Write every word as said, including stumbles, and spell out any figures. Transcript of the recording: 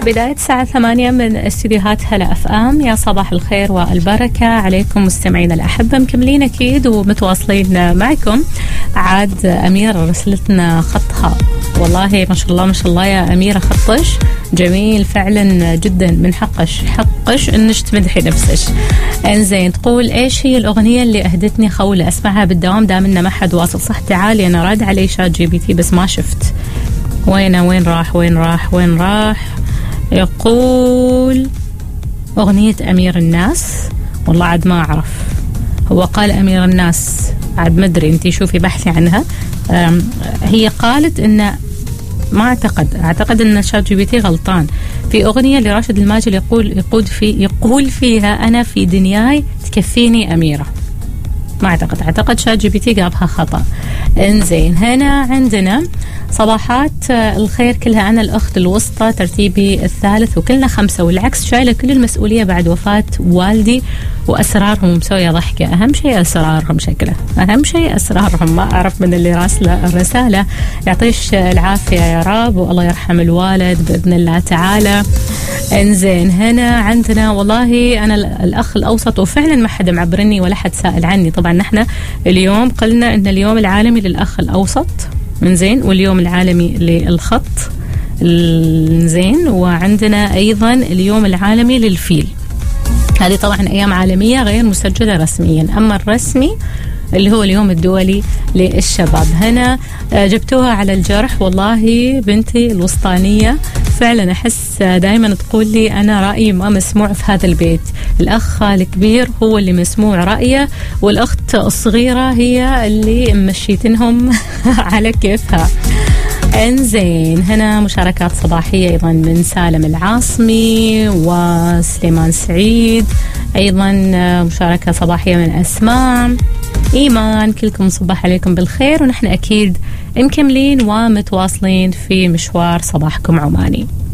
بداية الساعة ثمانية من استديوهات هلا أف أم. يا صباح الخير والبركة عليكم مستمعين الأحبة، مكملين أكيد ومتواصلين معكم. عاد أميرة رسلتنا خطها، والله ما شاء الله ما شاء الله يا أميرة، خطش جميل فعلا جدا، من حقش حقش إنش تمدحي نفسش. انزين، تقول إيش هي الأغنية اللي أهدتني خولة أسمعها بالدوام دام إن ما حد واصل. صح، تعالي أنا راد علي شات جي بي تي بس ما شفت وين وين راح وين راح وين راح. يقول أغنية أمير الناس، والله عاد ما أعرف، هو قال أمير الناس، عاد مدري انتي شوفي بحثي عنها. هي قالت إن ما أعتقد أعتقد إن شات جي بي تي غلطان في أغنية لراشد الماجد يقول يقول في يقول فيها أنا في دنياي تكفيني أميرة. ما أعتقد أعتقد شات جي بي تي جابها خطأ. إنزين، هنا عندنا صباحات الخير كلها أنا الأخت الوسطى ترتيبي الثالث وكلنا خمسة، والعكس شايلة كل المسؤولية بعد وفاة والدي وأسرارهم مسوية ضحكة. أهم شيء أسرارهم، شكله أهم شيء أسرارهم. ما أعرف من اللي راسله الرسالة، يعطيش العافية يا رب والله يرحم الوالد بإذن الله تعالى. إنزين، هنا عندنا والله أنا الأخ الأوسط وفعلا ما حد معبرني ولا حد سائل عني. طبعا نحن اليوم قلنا إن اليوم العالمي للأخ الأوسط، إنزين، واليوم العالمي للخط، إنزين، وعندنا أيضا اليوم العالمي للفيل. هذه طبعا أيام عالمية غير مسجلة رسميا، أما الرسمي اللي هو اليوم الدولي للشباب. هنا جبتوها على الجرح، والله بنتي الوسطانية فعلا أحس دائما تقول لي أنا رأيي ما مسموع في هذا البيت. الأخ الكبير هو اللي مسموع رأيه، والأخت الصغيرة هي اللي مشيتنهم على كيفها. انزين، هنا مشاركات صباحية أيضا من سالم العاصمي وسليمان سعيد، أيضا مشاركة صباحية من أسماء إيمان. كلكم صباح عليكم بالخير، ونحن أكيد مكملين ومتواصلين في مشوار صباحكم عماني.